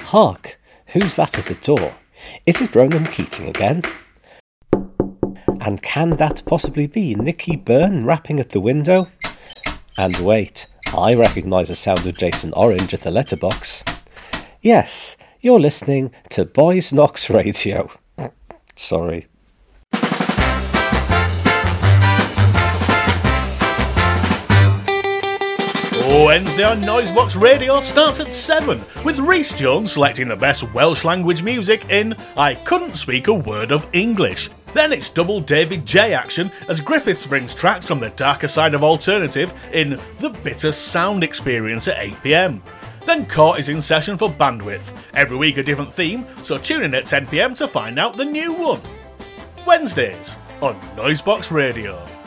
Hark! Who's that at the door? It is Ronan Keating again. And can that possibly be Nicky Byrne rapping at the window? And wait, I recognise the sound of Jason Orange at the letterbox. Yes, you're listening to Boys Knox Radio. Sorry. Wednesday on Noisebox Radio starts at 7, with Rhys Jones selecting the best Welsh language music in I Couldn't Speak a Word of English. Then it's double David J action as Griffiths brings tracks from the darker side of alternative in The Bitter Sound Experience at 8pm. Then Court is in session for Bandwidth. Every week a different theme, so tune in at 10pm to find out the new one. Wednesdays on Noisebox Radio.